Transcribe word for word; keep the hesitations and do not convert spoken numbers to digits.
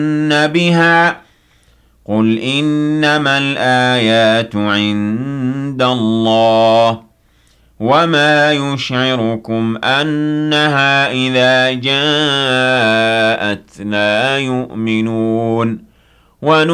بها قل إنما الآيات عند الله وما يشعركم أنها إذا جاءت لا يؤمنون